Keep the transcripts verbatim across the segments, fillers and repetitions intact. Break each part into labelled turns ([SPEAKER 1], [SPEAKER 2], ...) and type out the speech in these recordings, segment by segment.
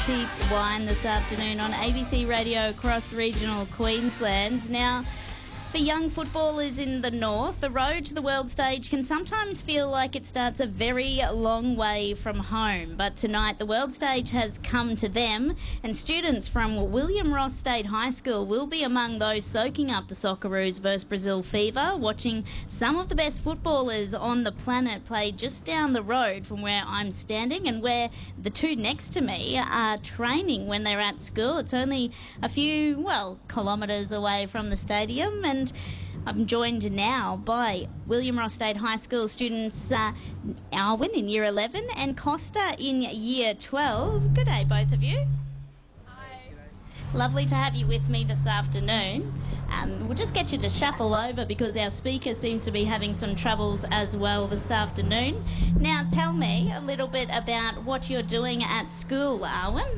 [SPEAKER 1] Cheap Wine this afternoon on A B C Radio across regional Queensland. Now, for young footballers in the north, the road to the world stage can sometimes feel like it starts a very long way from home. But tonight, the world stage has come to them, and students from William Ross State High School will be among those soaking up the Socceroos versus Brazil fever, watching some of the best footballers on the planet play just down the road from where I'm standing and where the two next to me are training when they're at school. It's only a few, well, kilometres away from the stadium, and And I'm joined now by William Ross State High School students uh, Alwyn in Year eleven and Costa in Year twelve. Good day, both of you.
[SPEAKER 2] Hi.
[SPEAKER 1] Lovely to have you with me this afternoon. Um, we'll just get you to shuffle over because our speaker seems to be having some troubles as well this afternoon. Now, tell me a little bit about what you're doing at school, Alwyn.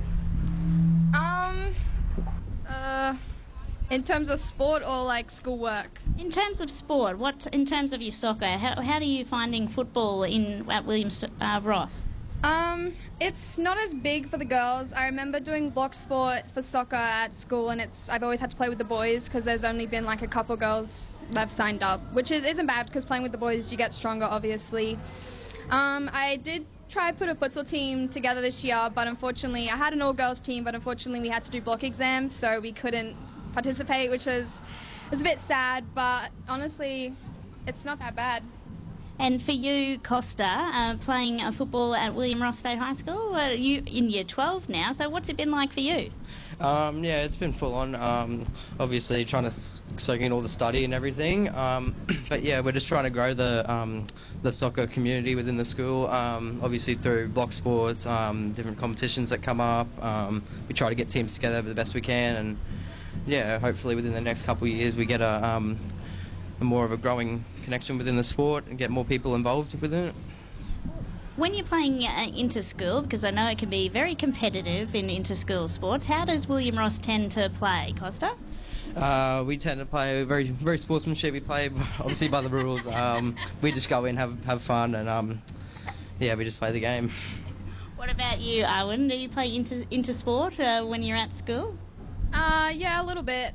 [SPEAKER 2] Um, uh... In terms of sport or like schoolwork?
[SPEAKER 1] In terms of sport, what in terms of your soccer, how, how are you finding football in at Williams uh, Ross?
[SPEAKER 2] Um, it's not as big for the girls. I remember doing block sport for soccer at school, and it's I've always had to play with the boys because there's only been like a couple girls that have signed up, which is, isn't bad because playing with the boys you get stronger, obviously. Um, I did try to put a futsal team together this year, but unfortunately I had an all-girls team, but unfortunately we had to do block exams, so we couldn't participate, which was was a bit sad, but honestly it's not that bad.
[SPEAKER 1] And for you, Costa, uh, playing uh, football at William Ross State High School, uh, you in year twelve now, so what's it been like for you?
[SPEAKER 3] Um, yeah, it's been full on, um, obviously trying to soak in all the study and everything, um, but yeah, we're just trying to grow the um, the soccer community within the school, um, obviously through block sports, um, different competitions that come up. Um, we try to get teams together the best we can, and yeah, hopefully within the next couple of years we get a, um, a more of a growing connection within the sport and get more people involved within it.
[SPEAKER 1] When you're playing uh, inter-school, because I know it can be very competitive in inter-school sports, how does William Ross tend to play, Costa?
[SPEAKER 3] Uh, we tend to play very very sportsmanship. We play obviously by the rules. Um, we just go in, have have fun, and um, yeah, we just play the game.
[SPEAKER 1] What about you, Arwen? Do you play inter, inter-sport uh, when you're at school?
[SPEAKER 2] Uh, yeah, a little bit.